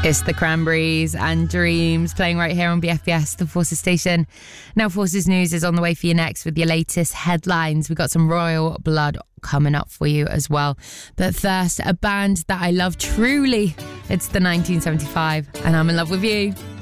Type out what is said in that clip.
It's the Cranberries and Dreams playing right here on BFBS, the Forces station. Now Forces News is on the way for you next with your latest headlines. We've got some Royal Blood coming up for you as well. But first, a band that I love truly. It's the 1975 and I'm in love with you.